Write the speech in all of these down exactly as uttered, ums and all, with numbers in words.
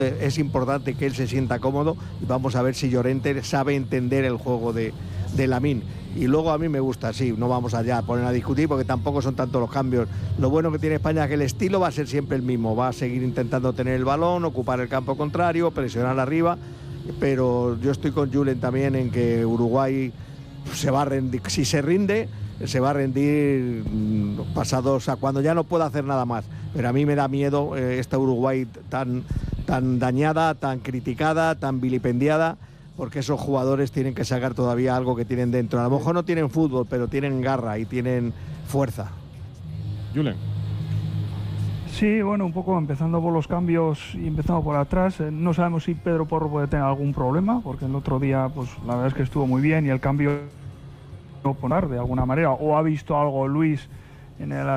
Es importante que él se sienta cómodo y vamos a ver si Llorente sabe entender el juego de, de Lamine. Y luego a mí me gusta, sí, no vamos allá a poner a discutir porque tampoco son tantos los cambios. Lo bueno que tiene España es que el estilo va a ser siempre el mismo, va a seguir intentando tener el balón, ocupar el campo contrario, presionar arriba, pero yo estoy con Julen también en que Uruguay se va a rendir, si se rinde, se va a rendir pasado, o sea, cuando ya no pueda hacer nada más. Pero a mí me da miedo eh, esta Uruguay tan, tan dañada, tan criticada, tan vilipendiada, porque esos jugadores tienen que sacar todavía algo que tienen dentro. A lo mejor no tienen fútbol, pero tienen garra y tienen fuerza. Julen. Sí, bueno, un poco empezando por los cambios y empezando por atrás. Eh, no sabemos si Pedro Porro puede tener algún problema, porque el otro día, pues la verdad es que estuvo muy bien y el cambio no poner de alguna manera, o ha visto algo Luis en el,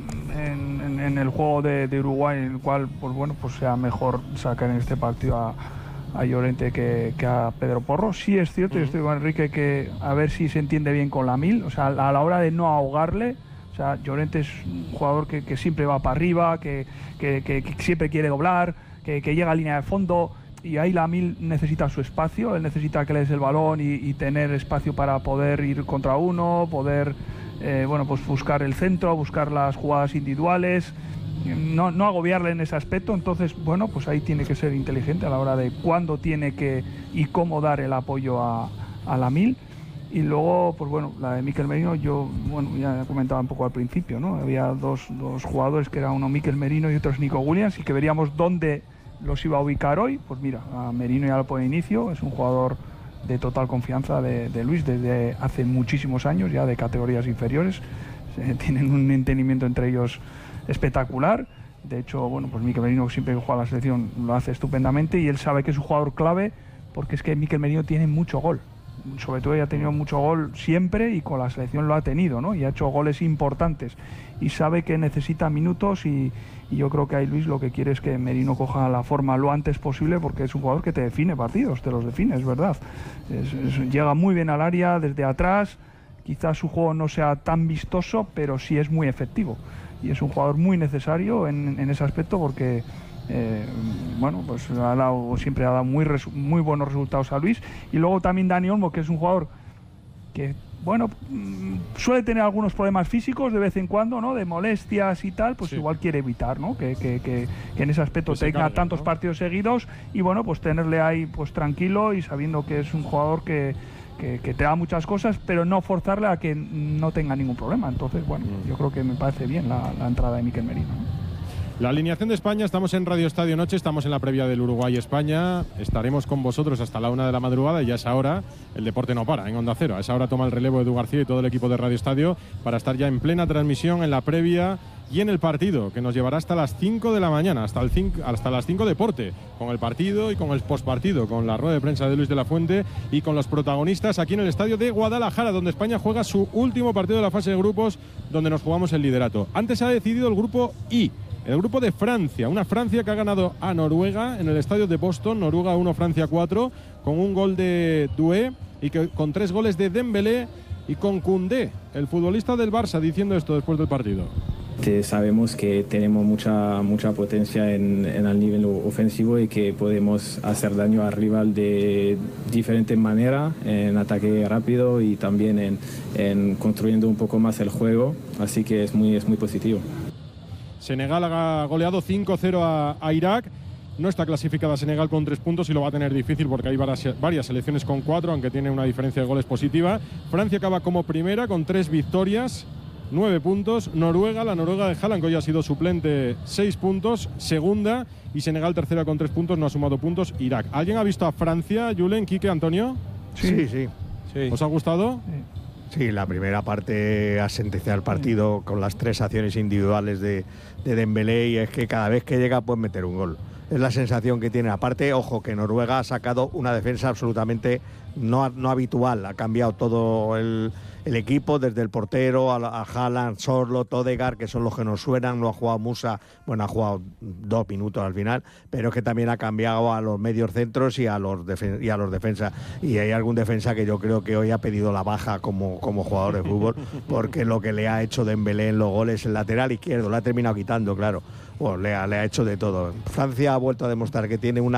en, en, en el juego de, de Uruguay, en el cual, pues bueno, pues sea mejor sacar en este partido a, a Llorente que, que a Pedro Porro. Sí es cierto, uh-huh. Yo estoy con Enrique, que a ver si se entiende bien con Lamine, o sea, a la hora de no ahogarle. O sea, Llorente es un jugador que, que siempre va para arriba, que, que, que, que siempre quiere doblar, que, que llega a línea de fondo, y ahí Lamine necesita su espacio, él necesita que le des el balón y, y tener espacio para poder ir contra uno, poder eh, bueno, pues buscar el centro, buscar las jugadas individuales, no, no agobiarle en ese aspecto. Entonces, bueno, pues ahí tiene que ser inteligente a la hora de cuándo tiene que y cómo dar el apoyo a, a Lamine. Y luego, pues bueno, la de Mikel Merino, yo, bueno, ya comentaba un poco al principio, ¿no? Había dos, dos jugadores, que era uno Mikel Merino y otro es Nico Williams, y que veríamos dónde los iba a ubicar hoy. Pues mira, a Merino ya lo pone inicio, es un jugador de total confianza de, de Luis desde hace muchísimos años, ya de categorías inferiores. Eh, tienen un entendimiento entre ellos espectacular. De hecho, bueno, pues Mikel Merino, siempre que juega a la selección, lo hace estupendamente, y él sabe que es un jugador clave, porque es que Mikel Merino tiene mucho gol. Sobre todo, ya ha tenido mucho gol siempre, y con la selección lo ha tenido, ¿no? Y ha hecho goles importantes y sabe que necesita minutos, y, y yo creo que ahí Luis lo que quiere es que Merino coja la forma lo antes posible, porque es un jugador que te define partidos, te los define, es verdad. Es, es, llega muy bien al área desde atrás, quizás su juego no sea tan vistoso, pero sí es muy efectivo, y es un jugador muy necesario en, en ese aspecto, porque Eh, bueno, pues ha dado, siempre ha dado muy, resu- muy buenos resultados a Luis. Y luego también Dani Olmo, que es un jugador que, bueno, suele tener algunos problemas físicos de vez en cuando, ¿no? De molestias y tal, pues sí. Igual quiere evitar, ¿no? Que, que, que, que en ese aspecto pues tenga carga, tantos ¿no? partidos seguidos, y bueno, pues tenerle ahí pues tranquilo y sabiendo que es un jugador que, que, que te da muchas cosas, pero no forzarle a que no tenga ningún problema. Entonces, bueno, mm. yo creo que me parece bien la, la entrada de Mikel Merino, ¿no? La alineación de España, estamos en Radio Estadio Noche, estamos en la previa del Uruguay-España, estaremos con vosotros hasta la una de la madrugada, y ya a esa hora el deporte no para en Onda Cero. A esa hora toma el relevo Edu García y todo el equipo de Radio Estadio para estar ya en plena transmisión en la previa y en el partido, que nos llevará hasta las cinco de la mañana, hasta, el cinco, hasta las cinco deporte, con el partido y con el postpartido, con la rueda de prensa de Luis de la Fuente y con los protagonistas aquí en el estadio de Guadalajara, donde España juega su último partido de la fase de grupos, donde nos jugamos el liderato. Antes se ha decidido el grupo I, el grupo de Francia, una Francia que ha ganado a Noruega en el estadio de Boston, Noruega uno, Francia cuatro, con un gol de Doué y que, con tres goles de Dembélé, y con Koundé, el futbolista del Barça, diciendo esto después del partido. Sabemos que tenemos mucha, mucha potencia en, en el nivel ofensivo y que podemos hacer daño al rival de diferente manera, en ataque rápido y también en, en construyendo un poco más el juego, así que es muy, es muy positivo. Senegal ha goleado cinco cero a, a Irak. No está clasificada Senegal con tres puntos y lo va a tener difícil porque hay varias, varias selecciones con cuatro, aunque tiene una diferencia de goles positiva. Francia acaba como primera con tres victorias, nueve puntos. Noruega, la Noruega de Haaland, que hoy ha sido suplente, seis puntos, segunda. Y Senegal tercera con tres puntos, no ha sumado puntos. Irak. ¿Alguien ha visto a Francia, Julen, Quique, Antonio? Sí, sí. sí. ¿Os ha gustado? Sí. Sí, la primera parte ha sentenciado el partido con las tres acciones individuales de, de Dembélé, y es que cada vez que llega puede meter un gol. Es la sensación que tiene. Aparte, ojo, que Noruega ha sacado una defensa absolutamente no, no habitual. Ha cambiado todo el, el equipo, desde el portero a, a Haaland, Sorloth, Odegaard, que son los que nos suenan. No ha jugado Musa, bueno, ha jugado dos minutos al final, pero es que también ha cambiado a los medios centros y a los, defen- y a los defensas. Y hay algún defensa que yo creo que hoy ha pedido la baja como, como jugador de fútbol, porque lo que le ha hecho Dembélé en los goles, el lateral izquierdo, lo ha terminado quitando, claro. Bueno, le ha, le ha hecho de todo. Francia ha vuelto a demostrar que tiene una